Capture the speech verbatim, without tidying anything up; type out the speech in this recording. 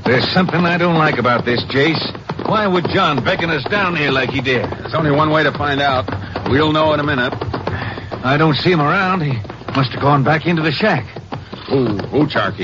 There's something I don't like about this, Jace. Why would John beckon us down here like he did? There's only one way to find out. We'll know in a minute. I don't see him around. He must have gone back into the shack. Who, who, Charky?